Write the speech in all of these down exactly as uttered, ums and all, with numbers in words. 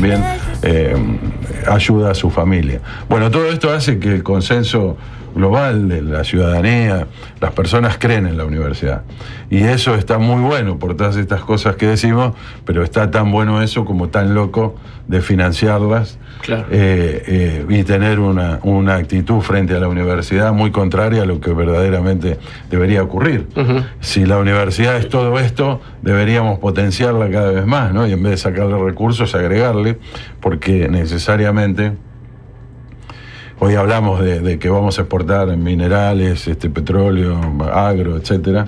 también eh, ayuda a su familia. Bueno, todo esto hace que el consenso global de la ciudadanía, las personas creen en la universidad. Y eso está muy bueno por todas estas cosas que decimos, pero está tan bueno eso como tan loco de financiarlas. Claro. eh, eh, y tener una, una actitud frente a la universidad muy contraria a lo que verdaderamente debería ocurrir. Uh-huh. Si la universidad es todo esto, deberíamos potenciarla cada vez más, ¿no? Y en vez de sacarle recursos, agregarle, porque necesariamente hoy hablamos de, de que vamos a exportar minerales, este, petróleo, agro, etcétera,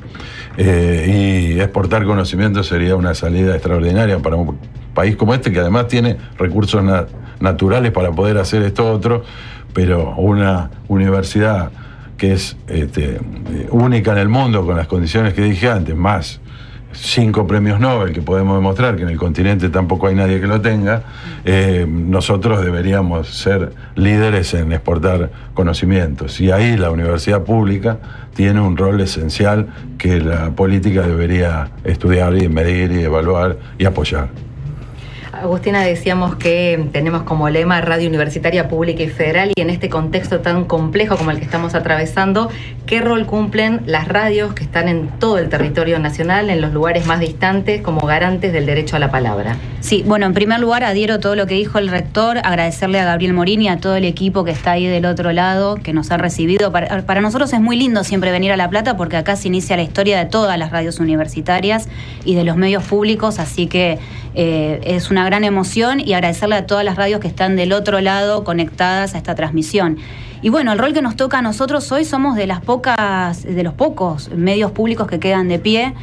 eh, y exportar conocimiento sería una salida extraordinaria para un país como este, que además tiene recursos na- naturales para poder hacer esto otro, pero una universidad que es este, única en el mundo con las condiciones que dije antes, más cinco premios Nobel que podemos demostrar que en el continente tampoco hay nadie que lo tenga, eh, nosotros deberíamos ser líderes en exportar conocimientos, y ahí la universidad pública tiene un rol esencial que la política debería estudiar y medir y evaluar y apoyar. Agustina, decíamos que tenemos como lema radio universitaria pública y federal, y en este contexto tan complejo como el que estamos atravesando, ¿qué rol cumplen las radios que están en todo el territorio nacional, en los lugares más distantes, como garantes del derecho a la palabra? Sí, bueno, en primer lugar adhiero todo lo que dijo el rector, agradecerle a Gabriel Morín y a todo el equipo que está ahí del otro lado, que nos han recibido. Para, para nosotros es muy lindo siempre venir a La Plata, porque acá se inicia la historia de todas las radios universitarias y de los medios públicos, así que eh, es una gran emoción, y agradecerle a todas las radios que están del otro lado conectadas a esta transmisión. Y bueno, el rol que nos toca a nosotros hoy, somos de las pocas, de los pocos medios públicos que quedan de pie,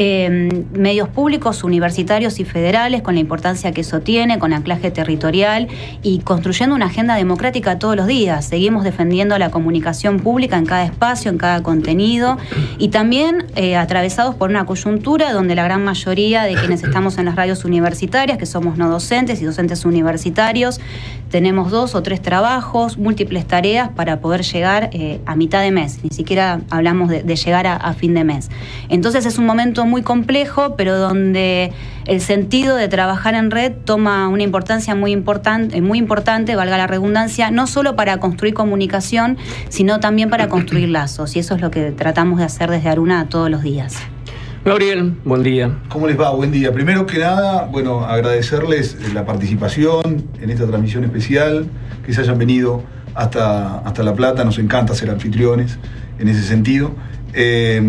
eh, medios públicos, universitarios y federales, con la importancia que eso tiene, con anclaje territorial y construyendo una agenda democrática todos los días. Seguimos defendiendo la comunicación pública en cada espacio, en cada contenido, y también eh, atravesados por una coyuntura donde la gran mayoría de quienes estamos en las radios universitarias, que somos no docentes y docentes universitarios, tenemos dos o tres trabajos, múltiples tareas para poder llegar eh, a mitad de mes. Ni siquiera hablamos de, de llegar a, a fin de mes. Entonces es un momento muy complejo, pero donde el sentido de trabajar en red toma una importancia muy importante, muy importante, valga la redundancia, no solo para construir comunicación, sino también para construir lazos. Y eso es lo que tratamos de hacer desde Aruna todos los días. Gabriel, buen día. ¿Cómo les va? Buen día. Primero que nada, bueno, agradecerles la participación en esta transmisión especial, que se hayan venido hasta, hasta La Plata. Nos encanta ser anfitriones en ese sentido. Eh,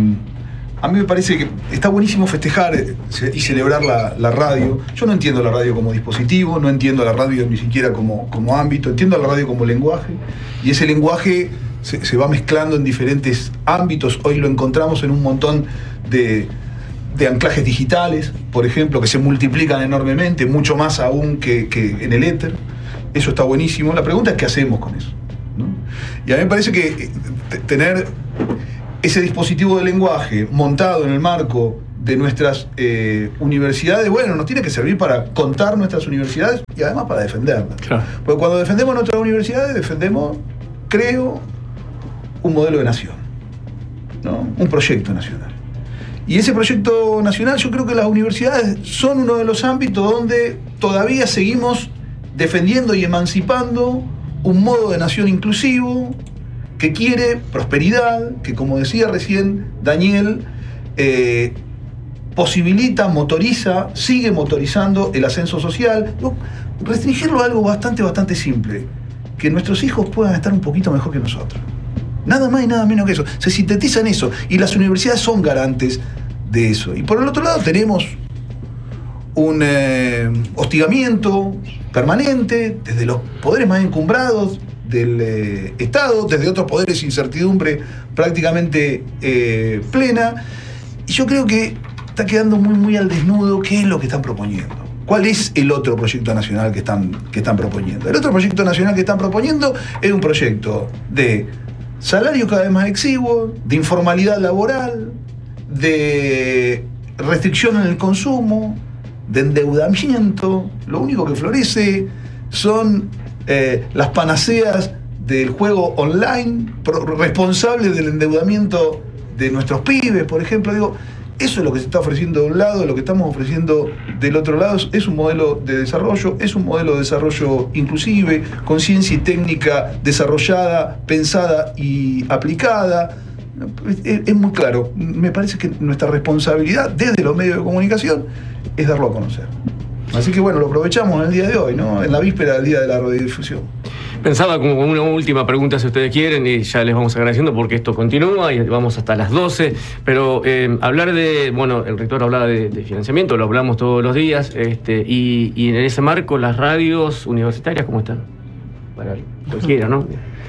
a mí me parece que está buenísimo festejar y celebrar la, la radio. Yo no entiendo la radio como dispositivo, no entiendo la radio ni siquiera como, como ámbito, entiendo la radio como lenguaje, y ese lenguaje se, se va mezclando en diferentes ámbitos. Hoy lo encontramos en un montón de, de anclajes digitales, por ejemplo, que se multiplican enormemente, mucho más aún que, que en el éter. Eso está buenísimo. La pregunta es qué hacemos con eso, ¿no? Y a mí me parece que t- tener ese dispositivo de lenguaje montado en el marco de nuestras eh, universidades, bueno, nos tiene que servir para contar nuestras universidades y además para defenderlas. Claro. Porque cuando defendemos nuestras universidades, defendemos, creo, un modelo de nación, ¿no? Un proyecto nacional. Y ese proyecto nacional, yo creo que las universidades son uno de los ámbitos donde todavía seguimos defendiendo y emancipando un modo de nación inclusivo que quiere prosperidad, que, como decía recién Daniel, eh, posibilita, motoriza, sigue motorizando el ascenso social. ¿No? Restringirlo a algo bastante, bastante simple: que nuestros hijos puedan estar un poquito mejor que nosotros. Nada más y nada menos que eso. Se sintetiza en eso, y las universidades son garantes de eso. Y por el otro lado tenemos un eh, hostigamiento permanente desde los poderes más encumbrados del eh, Estado, desde otros poderes, incertidumbre prácticamente eh, plena. Y yo creo que está quedando muy, muy al desnudo qué es lo que están proponiendo. ¿Cuál es el otro proyecto nacional que están, que están proponiendo? El otro proyecto nacional que están proponiendo es un proyecto de salario cada vez más exiguo, de informalidad laboral, de restricción en el consumo, de endeudamiento. Lo único que florece son eh, las panaceas del juego online, pro- responsables del endeudamiento de nuestros pibes, por ejemplo. Digo, Eso es lo que se está ofreciendo de un lado, lo que estamos ofreciendo del otro lado es un modelo de desarrollo, es un modelo de desarrollo inclusive, con ciencia y técnica desarrollada, pensada y aplicada. Es, es muy claro. Me parece que nuestra responsabilidad desde los medios de comunicación es darlo a conocer. Así que bueno, lo aprovechamos en el día de hoy, ¿no? En la víspera del día de la radiodifusión. Pensaba como una última pregunta, si ustedes quieren, y ya les vamos agradeciendo porque esto continúa y vamos hasta las doce, pero eh, hablar de, bueno, el rector hablaba de, de financiamiento, lo hablamos todos los días, este, y, y en ese marco las radios universitarias, ¿cómo están? Para cualquiera, ¿no?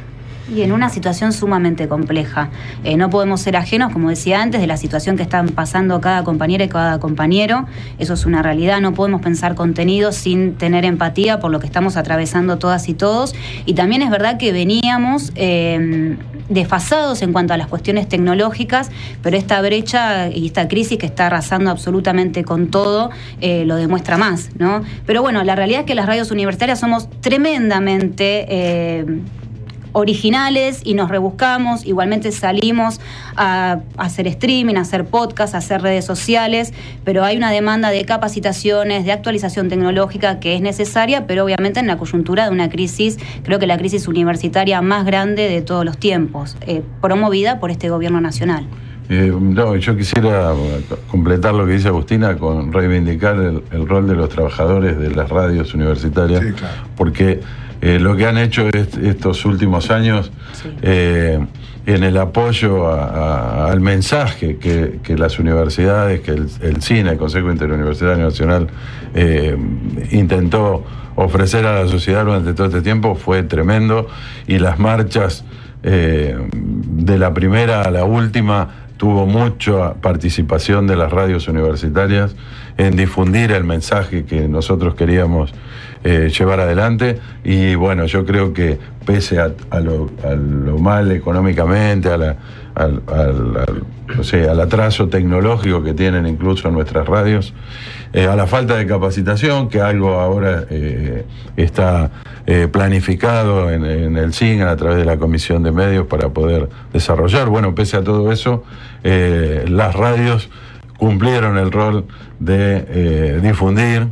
Y en una situación sumamente compleja. Eh, no podemos ser ajenos, como decía antes, de la situación que están pasando cada compañera y cada compañero. Eso es una realidad. No podemos pensar contenidos sin tener empatía por lo que estamos atravesando todas y todos. Y también es verdad que veníamos eh, desfasados en cuanto a las cuestiones tecnológicas, pero esta brecha y esta crisis que está arrasando absolutamente con todo eh, lo demuestra más, ¿no? Pero bueno, la realidad es que las radios universitarias somos tremendamente Eh, originales y nos rebuscamos, igualmente salimos a, a hacer streaming, a hacer podcast, a hacer redes sociales, pero hay una demanda de capacitaciones, de actualización tecnológica que es necesaria, pero obviamente en la coyuntura de una crisis, creo que la crisis universitaria más grande de todos los tiempos, eh, promovida por este gobierno nacional. Eh, no, yo quisiera completar lo que dice Agustina con reivindicar el, el rol de los trabajadores de las radios universitarias, sí, claro. Porque eh, lo que han hecho est estos últimos años sí. eh, en el apoyo a, a, al mensaje que, que las universidades, que el, el C I N A, el Consejo Interuniversitario Nacional, eh, intentó ofrecer a la sociedad durante todo este tiempo fue tremendo, y las marchas eh, de la primera a la última tuvo mucha participación de las radios universitarias en difundir el mensaje que nosotros queríamos eh, llevar adelante, y bueno, yo creo que pese a, a, lo, a lo mal económicamente, a la, al, al, al, no sé, al atraso tecnológico que tienen incluso nuestras radios, eh, a la falta de capacitación, que algo ahora eh, está eh, planificado en, en el C I N A a través de la Comisión de Medios para poder desarrollar. Bueno, pese a todo eso, eh, las radios cumplieron el rol de eh, difundir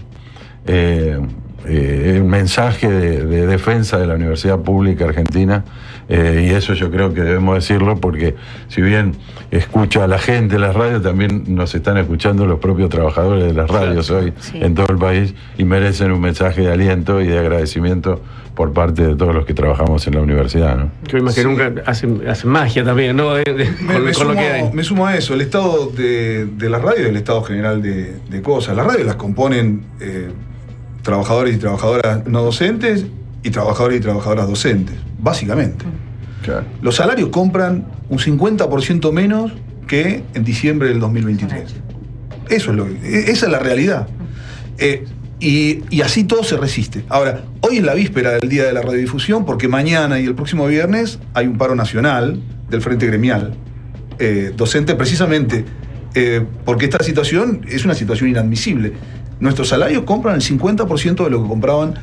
eh, eh, el mensaje de, de defensa de la Universidad Pública Argentina, eh, y eso yo creo que debemos decirlo, porque si bien escucha a la gente las radios, también nos están escuchando los propios trabajadores de las radios hoy sí. en todo el país, y merecen un mensaje de aliento y de agradecimiento por parte de todos los que trabajamos en la universidad, ¿no? Que más que sí. nunca hacen, hacen magia también, ¿no? De, de, me, con, me, con sumo, lo que hay. me sumo a eso, el estado de, de las radios y el estado general de, de cosas. Las radios las componen eh, trabajadores y trabajadoras no docentes y trabajadores y trabajadoras docentes, básicamente. Claro. Los salarios compran un cincuenta por ciento menos que en diciembre del dos mil veintitrés. Eso es lo que, esa es la realidad. Eh, y, y así todo se resiste. Ahora, hoy es la víspera del Día de la Radiodifusión, porque mañana y el próximo viernes hay un paro nacional del Frente Gremial eh, docente, precisamente eh, porque esta situación es una situación inadmisible. Nuestros salarios compran el cincuenta por ciento de lo que compraban